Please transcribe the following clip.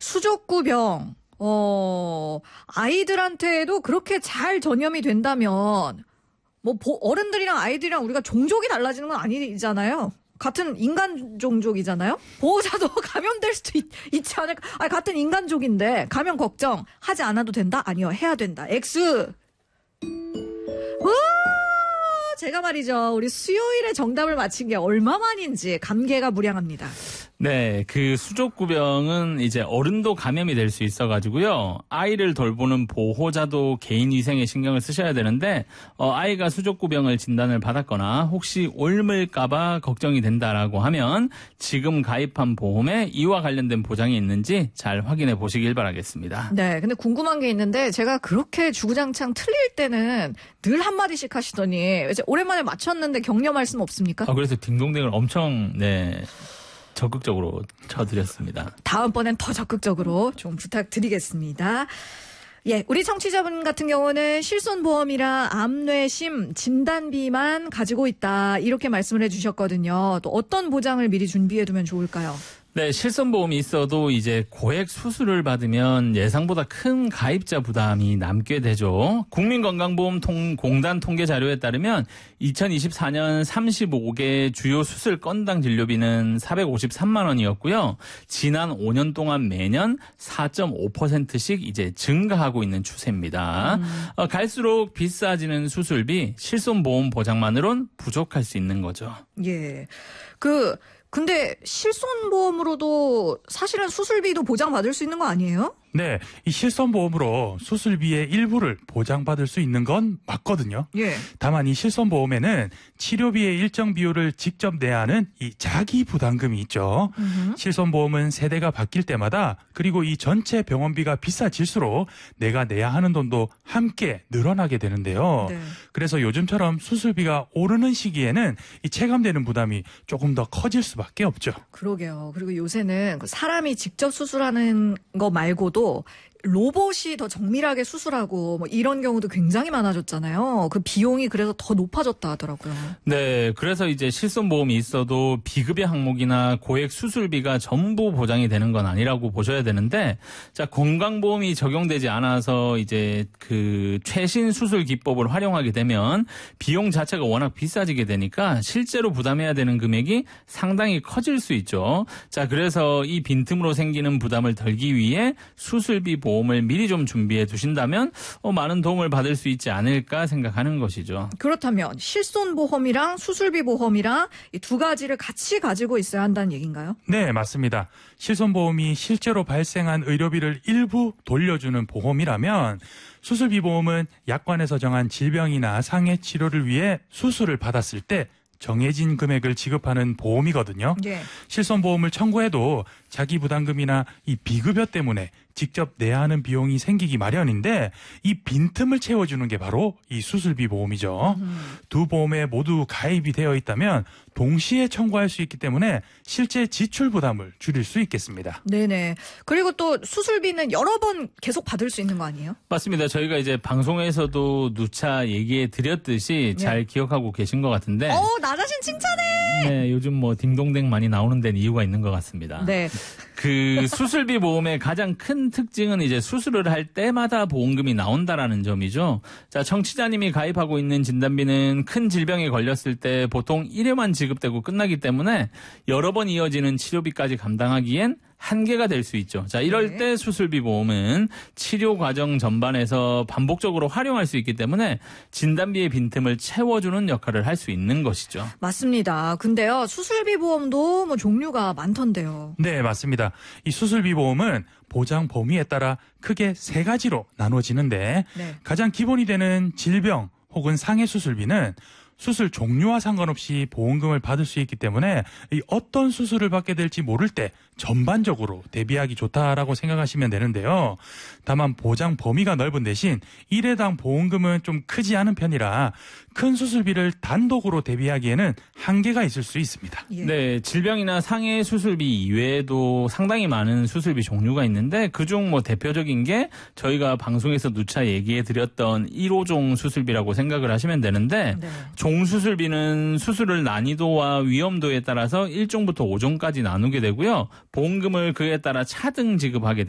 수족구병, 아이들한테도 그렇게 잘 전염이 된다면, 어른들이랑 아이들이랑 우리가 종족이 달라지는 건 아니잖아요. 같은 인간 종족이잖아요. 보호자도 감염될 수도 있지 않을까. 아니, 같은 인간족인데 감염 걱정하지 않아도 된다? 아니요, 해야 된다. X. 제가 말이죠. 우리 수요일에 정답을 맞힌 게 얼마만인지 감개가 무량합니다. 네, 그 수족구병은 이제 어른도 감염이 될 수 있어가지고요. 아이를 돌보는 보호자도 개인 위생에 신경을 쓰셔야 되는데, 아이가 수족구병을 진단을 받았거나 혹시 옮을까봐 걱정이 된다라고 하면 지금 가입한 보험에 이와 관련된 보장이 있는지 잘 확인해 보시길 바라겠습니다. 네, 근데 궁금한 게 있는데 제가 그렇게 주구장창 틀릴 때는 늘 한마디씩 하시더니 이제 오랜만에 맞췄는데 격려 말씀 없습니까? 그래서 딩동댕을 엄청 적극적으로 쳐드렸습니다. 다음번엔 더 적극적으로 좀 부탁드리겠습니다. 예, 우리 청취자분 같은 경우는 실손보험이라 암뇌심 진단비만 가지고 있다 이렇게 말씀을 해주셨거든요. 또 어떤 보장을 미리 준비해두면 좋을까요? 네, 실손보험이 있어도 이제 고액 수술을 받으면 예상보다 큰 가입자 부담이 남게 되죠. 국민건강보험공단 통계 자료에 따르면 2024년 35개 주요 수술 건당 진료비는 453만 원이었고요. 지난 5년 동안 매년 4.5%씩 이제 증가하고 있는 추세입니다. 갈수록 비싸지는 수술비, 실손보험 보장만으론 부족할 수 있는 거죠. 예, 근데 실손보험으로도 사실은 수술비도 보장받을 수 있는 거 아니에요? 네, 이 실손보험으로 수술비의 일부를 보장받을 수 있는 건 맞거든요. 예. 다만 이 실손보험에는 치료비의 일정 비율을 직접 내야 하는 이 자기부담금이 있죠. 실손보험은 세대가 바뀔 때마다 그리고 이 전체 병원비가 비싸질수록 내가 내야 하는 돈도 함께 늘어나게 되는데요. 네. 그래서 요즘처럼 수술비가 오르는 시기에는 이 체감되는 부담이 조금 더 커질 수밖에 없죠. 그러게요. 그리고 요새는 사람이 직접 수술하는 거 말고도 로봇이 더 정밀하게 수술하고 이런 경우도 굉장히 많아졌잖아요. 그 비용이 그래서 더 높아졌다 하더라고요. 네, 그래서 이제 실손보험이 있어도 비급여 항목이나 고액 수술비가 전부 보장이 되는 건 아니라고 보셔야 되는데, 자, 건강보험이 적용되지 않아서 이제 그 최신 수술 기법을 활용하게 되면 비용 자체가 워낙 비싸지게 되니까 실제로 부담해야 되는 금액이 상당히 커질 수 있죠. 자, 그래서 이 빈틈으로 생기는 부담을 덜기 위해 수술비 보험을 미리 좀 준비해 두신다면 많은 도움을 받을 수 있지 않을까 생각하는 것이죠. 그렇다면 실손보험이랑 수술비 보험이랑 이 두 가지를 같이 가지고 있어야 한다는 얘기인가요? 네, 맞습니다. 실손보험이 실제로 발생한 의료비를 일부 돌려주는 보험이라면 수술비 보험은 약관에서 정한 질병이나 상해 치료를 위해 수술을 받았을 때 정해진 금액을 지급하는 보험이거든요. 예. 실손보험을 청구해도 자기부담금이나 이 비급여 때문에 직접 내야 하는 비용이 생기기 마련인데 이 빈틈을 채워주는 게 바로 이 수술비 보험이죠. 두 보험에 모두 가입이 되어 있다면 동시에 청구할 수 있기 때문에 실제 지출 부담을 줄일 수 있겠습니다. 네네. 그리고 또 수술비는 여러 번 계속 받을 수 있는 거 아니에요? 맞습니다. 저희가 이제 방송에서도 누차 얘기해 드렸듯이 잘 기억하고 계신 것 같은데. 나 자신 칭찬해! 네, 요즘 딩동댕 많이 나오는 데는 이유가 있는 것 같습니다. 네. 그 수술비 보험의 가장 큰 특징은 이제 수술을 할 때마다 보험금이 나온다라는 점이죠. 자, 청취자님이 가입하고 있는 진단비는 큰 질병에 걸렸을 때 보통 1회만 지급되고 끝나기 때문에 여러 번 이어지는 치료비까지 감당하기엔 한계가 될 수 있죠. 자, 이럴 때 수술비 보험은 치료 과정 전반에서 반복적으로 활용할 수 있기 때문에 진단비의 빈틈을 채워주는 역할을 할 수 있는 것이죠. 맞습니다. 근데요, 수술비 보험도 종류가 많던데요. 네, 맞습니다. 이 수술비 보험은 보장 범위에 따라 크게 세 가지로 나눠지는데 가장 기본이 되는 질병 혹은 상해 수술비는 수술 종류와 상관없이 보험금을 받을 수 있기 때문에 이 어떤 수술을 받게 될지 모를 때 전반적으로 대비하기 좋다라고 생각하시면 되는데요. 다만 보장 범위가 넓은 대신 1회당 보험금은 좀 크지 않은 편이라 큰 수술비를 단독으로 대비하기에는 한계가 있을 수 있습니다. 네, 질병이나 상해 수술비 이외에도 상당히 많은 수술비 종류가 있는데 그중 대표적인 게 저희가 방송에서 누차 얘기해 드렸던 1호종 수술비라고 생각을 하시면 되는데 종수술비는 수술을 난이도와 위험도에 따라서 1종부터 5종까지 나누게 되고요. 보험금을 그에 따라 차등 지급하게